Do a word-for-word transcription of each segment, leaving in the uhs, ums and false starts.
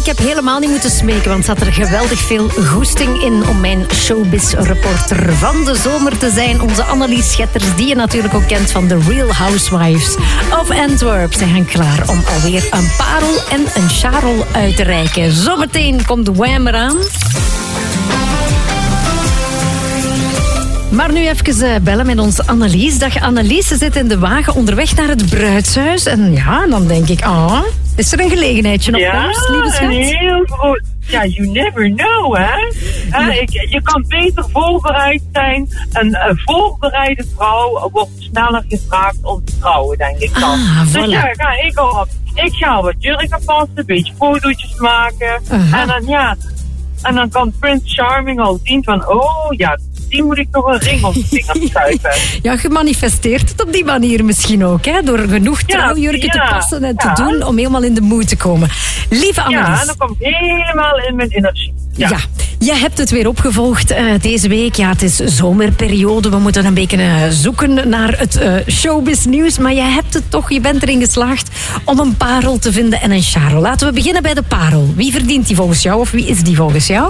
ik heb helemaal niet moeten smeken, want er zat er geweldig veel goesting in om mijn showbiz-reporter van de zomer te zijn. Onze Annelies Schetters, die je natuurlijk ook kent van The Real Housewives of Antwerp. Ze gaan klaar om alweer een parel en een charel uit te reiken. Zometeen komt de Wham eraan. Maar nu even bellen met onze Annelies. Dag Annelies, ze zit in de wagen onderweg naar het bruidshuis. En ja, dan denk ik, ah, is er een gelegenheidje op ja, komst, lieve schat? Ja, heel goed. Ja, you never know, hè. Ja. Uh, ik, je kan beter voorbereid zijn. Een uh, voorbereide vrouw wordt sneller gevraagd om te trouwen, denk ik dan. Ah, voilà. Dus ja, ga ik al. Ik ga wat jurken passen, een beetje fotootjes maken. Uh-huh. En dan, ja, en dan kan Prince Charming al zien van, oh ja, die moet ik toch een ring om de vinger schuiven. Ja, je manifesteert het op die manier misschien ook, hè? Door genoeg trouwjurken ja, ja, te passen en ja. te doen om helemaal in de mood te komen. Lieve Annelies. Ja, en dan kom ik helemaal in mijn energie. Ja, ja. Je hebt het weer opgevolgd uh, deze week. Ja, het is zomerperiode. We moeten een beetje uh, zoeken naar het uh, showbiz-nieuws. Maar jij hebt het toch, je bent erin geslaagd om een parel te vinden en een charel. Laten we beginnen bij de parel. Wie verdient die volgens jou of wie is die volgens jou?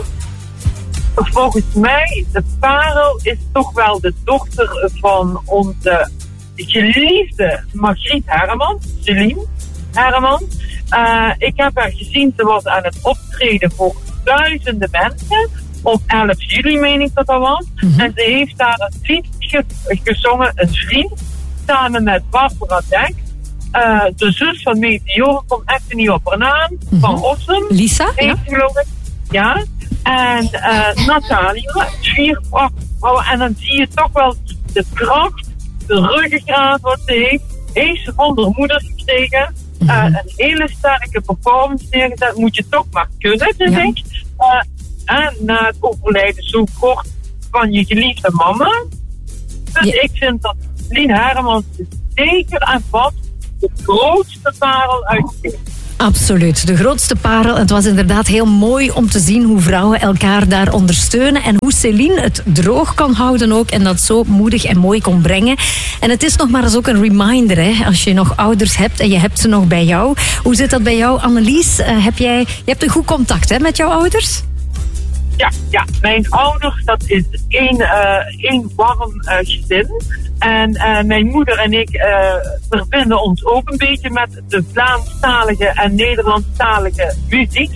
Volgens mij, de parel is toch wel de dochter van onze geliefde Margriet Herremans, Celine Herremans. Uh, ik heb haar gezien, ze was aan het optreden voor duizenden mensen. Op elf juli, meen ik dat dat was. Mm-hmm. En ze heeft daar een lied ge- gezongen, een vriend, samen met Barbara Dek. Uh, de zus van Meteor, komt echt niet op haar naam, mm-hmm. van Ossem. Lisa, ja. Geloof ik. Ja. En uh, Natalia, vier vrouwen. En dan zie je toch wel de kracht, de ruggengraat wat ze heeft. Heeft ze van haar moeder gekregen. Uh, een hele sterke performance neergezet. Moet je toch maar kunnen, denk ja. ik. Uh, en na het overlijden zo kort van je geliefde mama. Dus ja. ik vind dat Lien Herremans zeker en vast de grootste parel uitsteekt. Absoluut, de grootste parel. Het was inderdaad heel mooi om te zien hoe vrouwen elkaar daar ondersteunen en hoe Celine het droog kan houden ook en dat zo moedig en mooi kon brengen. En het is nog maar eens ook een reminder, hè, als je nog ouders hebt en je hebt ze nog bij jou. Hoe zit dat bij jou, Annelies? Uh, heb jij, je hebt een goed contact, hè, met jouw ouders? Ja, ja, mijn ouders, dat is één, uh, één warm uh, gezin. En uh, mijn moeder en ik uh, verbinden ons ook een beetje met de Vlaamstalige en Nederlandstalige muziek.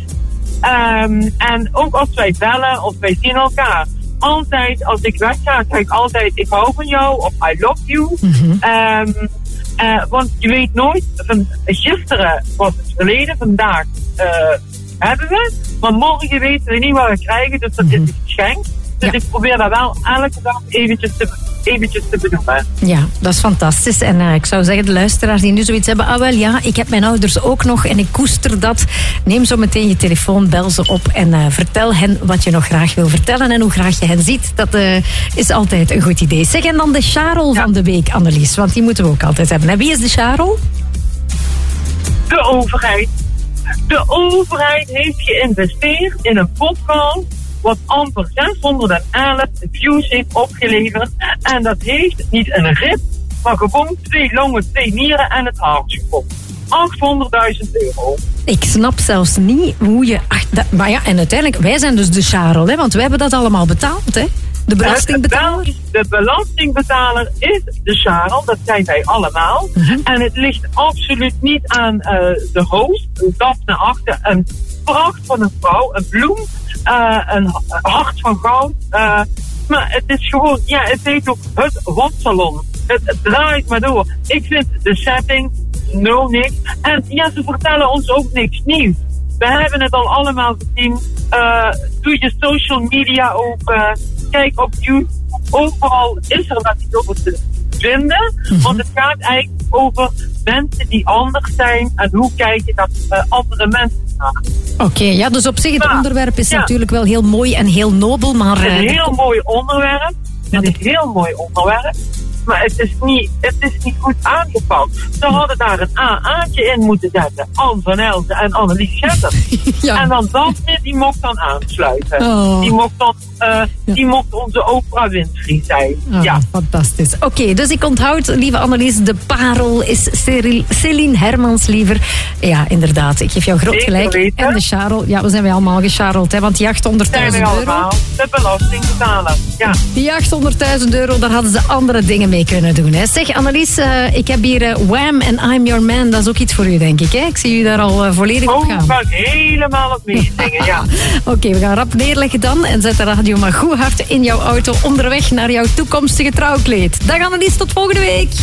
Um, en ook als wij bellen of wij zien elkaar. Altijd, als ik wegga, zeg ik altijd, ik hou van jou of I love you. Mm-hmm. Um, uh, want je weet nooit, van, gisteren was het verleden, vandaag uh, hebben we. Maar morgen weten we niet wat we krijgen, dus dat mm-hmm. is een geschenk. Dus ja. ik probeer dat wel elke dag eventjes te, eventjes te benoemen. Ja, dat is fantastisch. En uh, ik zou zeggen, de luisteraars die nu zoiets hebben, ah wel ja, ik heb mijn ouders ook nog en ik koester dat. Neem zo meteen je telefoon, bel ze op en uh, vertel hen wat je nog graag wil vertellen en hoe graag je hen ziet. Dat uh, is altijd een goed idee. Zeg, en dan de charel ja. van de week, Annelies, want die moeten we ook altijd hebben. En wie is de charel? De overheid. De overheid heeft geïnvesteerd in een podcast wat amper zeshonderdelf views heeft opgeleverd. En dat heeft niet een rib, maar gewoon twee longen, twee nieren en het hart gekocht. achthonderdduizend euro. Ik snap zelfs niet hoe je... Ach, dat, maar ja, en uiteindelijk, wij zijn dus de charel, hè, want wij hebben dat allemaal betaald, hè? De belastingbetaler? De, de belastingbetaler is de charel, dat zijn wij allemaal. Uh-huh. En het ligt absoluut niet aan uh, de host, Daphne Achter, een pracht van een vrouw, een bloem, uh, een hart van goud. Uh, maar het is gewoon, ja, het heet ook het watsalon. Het, het draait maar door. Ik vind de setting no niks. En ja, ze vertellen ons ook niks nieuws. We hebben het al allemaal gezien. Uh, doe je social media ook. Uh, kijk op YouTube. Overal is er wat over te vinden. Mm-hmm. Want het gaat eigenlijk over mensen die anders zijn. En hoe kijk je dat uh, andere mensen naar. Oké, okay, ja, dus op zich het ja, onderwerp is ja. natuurlijk wel heel mooi en heel nobel. Maar, het is een heel mooi onderwerp. Het is een heel mooi onderwerp. maar het is niet, het is niet goed aangepakt. Ze hadden daar een A A'tje in moeten zetten. Anne van Elzen en Annelies Schetter. Ja. En dan Daphne, die mocht dan aansluiten. Oh. Die mocht dan, uh, ja. die mocht onze Oprah Winfrey zijn. Oh, ja. Fantastisch. Oké, okay, dus ik onthoud, lieve Annelies, de parel is Céline Hermans liever. Ja, inderdaad. Ik geef jou groot gelijk. Weten. En de Charel. Ja, we zijn wij allemaal gecharreld, hè, want die achthonderdduizend euro. Allemaal. De belastingbetaler. Ja. Die achthonderdduizend euro, daar hadden ze andere dingen mee kunnen doen. Hè. Zeg, Annelies, uh, ik heb hier uh, Wham en I'm Your Man. Dat is ook iets voor u, denk ik. Hè? Ik zie u daar al uh, volledig oh, op gaan. Oh, ik helemaal op meezingen, ja. Oké, okay, we gaan rap neerleggen dan. En zet de radio maar goed hard in jouw auto onderweg naar jouw toekomstige trouwkleed. Dag Annelies, tot volgende week.